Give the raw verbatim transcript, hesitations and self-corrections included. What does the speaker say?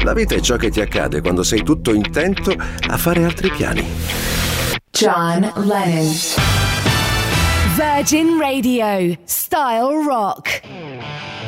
La vita è ciò che ti accade quando sei tutto intento a fare altri piani. John Lennon. Virgin Radio. Style Rock.